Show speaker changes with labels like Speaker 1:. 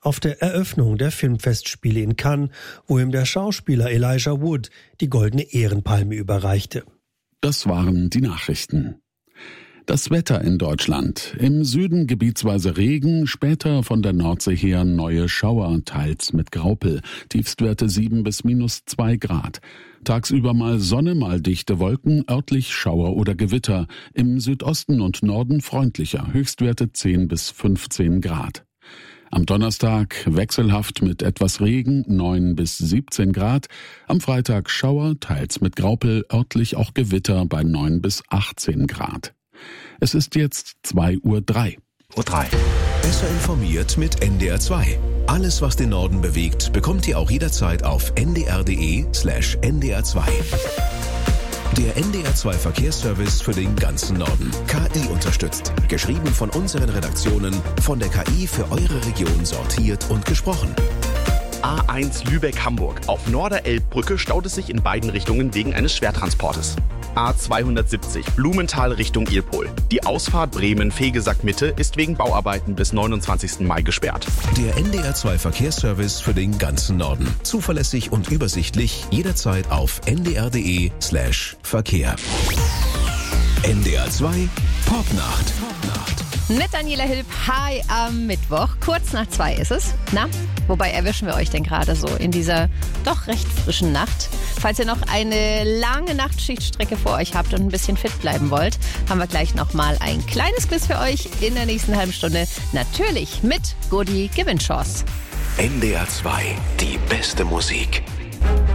Speaker 1: auf der Eröffnung der Filmfestspiele in Cannes, wo ihm der Schauspieler Elijah Wood die Goldene Ehrenpalme überreichte.
Speaker 2: Das waren die Nachrichten. Das Wetter in Deutschland. Im Süden gebietsweise Regen, später von der Nordsee her neue Schauer, teils mit Graupel. Tiefstwerte 7 bis -2 Grad. Tagsüber mal Sonne, mal dichte Wolken, örtlich Schauer oder Gewitter. Im Südosten und Norden freundlicher, Höchstwerte 10 bis 15 Grad. Am Donnerstag wechselhaft mit etwas Regen, 9 bis 17 Grad. Am Freitag Schauer, teils mit Graupel, örtlich auch Gewitter bei 9 bis 18 Grad. Es ist jetzt 2:03 Uhr.
Speaker 3: Besser informiert mit NDR 2. Alles, was den Norden bewegt, bekommt ihr auch jederzeit auf ndr.de/ndr2. Der NDR 2 Verkehrsservice für den ganzen Norden. KI unterstützt. Geschrieben von unseren Redaktionen, von der KI für eure Region sortiert und gesprochen.
Speaker 4: A1 Lübeck-Hamburg. Auf Norderelbbrücke staut es sich in beiden Richtungen wegen eines Schwertransportes. A270 Blumenthal Richtung Ilpol. Die Ausfahrt Bremen-Fegesack-Mitte ist wegen Bauarbeiten bis 29. Mai gesperrt.
Speaker 3: Der NDR 2 Verkehrsservice für den ganzen Norden. Zuverlässig und übersichtlich, jederzeit auf ndr.de/Verkehr. NDR 2 Popnacht.
Speaker 5: Mit Daniela Hilb, hi am Mittwoch. Kurz nach 2 ist es. Na, wobei erwischen wir euch denn gerade so in dieser doch recht frischen Nacht? Falls ihr noch eine lange Nachtschichtstrecke vor euch habt und ein bisschen fit bleiben wollt, haben wir gleich nochmal ein kleines Quiz für euch in der nächsten halben Stunde. Natürlich mit Goodie Gewinnchance.
Speaker 3: NDR 2, die beste Musik.